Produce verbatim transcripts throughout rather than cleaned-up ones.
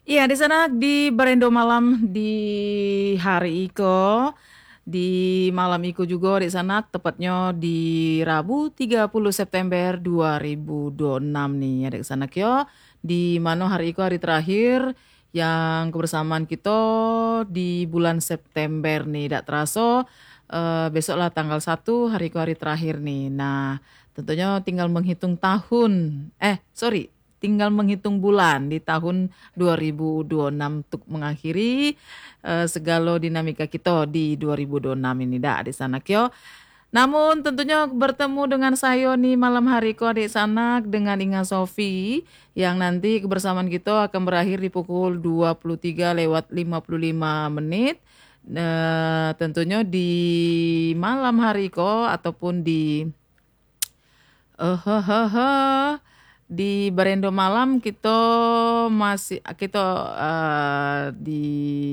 Iya, di sana di Berendo Malam di hari iko, di malam iko juga di sana tepatnya di Rabu tiga puluh September dua ribu dua puluh enam nih ada ke sana kyo di mana hari iko hari terakhir yang kebersamaan kita di bulan September nih tidak terasa eh, besoklah tanggal satu hari iko hari terakhir nih. Nah, tentunya tinggal menghitung tahun. Eh, sorry, tinggal menghitung bulan di tahun dua ribu dua puluh enam untuk mengakhiri eh, segala dinamika kita di dua ribu dua puluh enam ini dah di sana kyo. Namun tentunya bertemu dengan saya nih malam hari ko adik sanak dengan Inga Sofi yang nanti kebersamaan kita akan berakhir di pukul dua puluh tiga lewat lima puluh lima menit. Eh, tentunya di malam hari ko ataupun di eh hehehe. Di Barendo Malam kita masih kita eh, di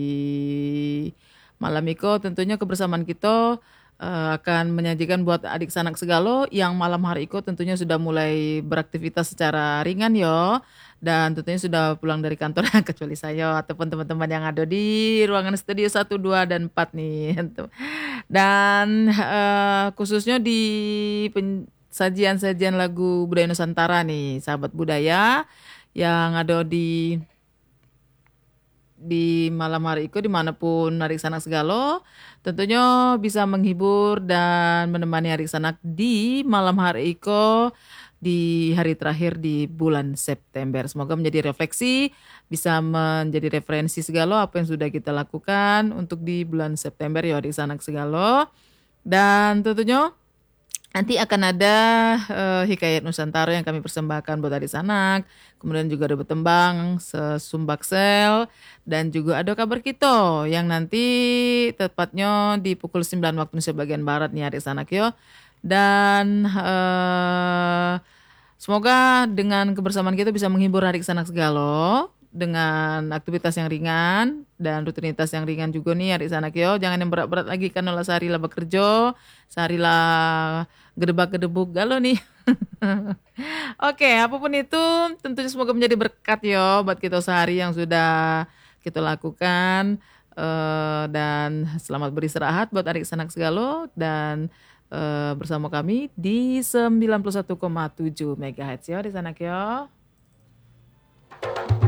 malam itu tentunya kebersamaan kita eh, akan menyajikan buat adik sanak segalo yang malam hari itu tentunya sudah mulai beraktivitas secara ringan yo dan tentunya sudah pulang dari kantor kecuali saya ataupun teman-teman yang ada di ruangan studio satu, dua dan empat nih. Dan eh, khususnya di pen- sajian-sajian lagu budaya Nusantara nih, sahabat budaya yang ada di di malam hari itu dimanapun Arik Sanak segalo tentunya bisa menghibur dan menemani Arik Sanak di malam hari itu di hari terakhir di bulan September. Semoga menjadi refleksi, bisa menjadi referensi segalo apa yang sudah kita lakukan untuk di bulan September ya Arik Sanak segalo. Dan tentunya nanti akan ada eh, hikayat Nusantara yang kami persembahkan buat adik sanak. Kemudian juga ada betembang, sesumbaksel, dan juga ada kabar kita yang nanti tepatnya di pukul sembilan waktu Indonesia bagian Barat nih adik sanak yo. Dan eh, semoga dengan kebersamaan kita bisa menghibur adik sanak segalo dengan aktivitas yang ringan dan rutinitas yang ringan juga nih adik sanak yo. Jangan yang berat-berat lagi kan olah sehari lah bekerja, sehari lah gedebak-gedebuk galau nih. Oke, apapun itu tentunya semoga menjadi berkat yo buat kita sehari yang sudah kita lakukan. Eh, dan selamat beristirahat buat adik sanak segalo dan eh, bersama kami di sembilan puluh satu koma tujuh MHz yo di sana yo.